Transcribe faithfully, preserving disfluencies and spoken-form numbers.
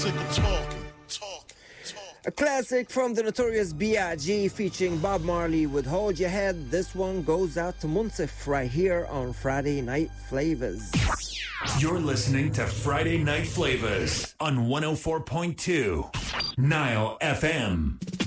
sick of talking, talking, talking. A classic from the Notorious B I G featuring Bob Marley with Hold Your Head. This one goes out to Munsif right here on Friday Night Flavors. You're listening to Friday Night Flavors on one oh four point two Nile F M.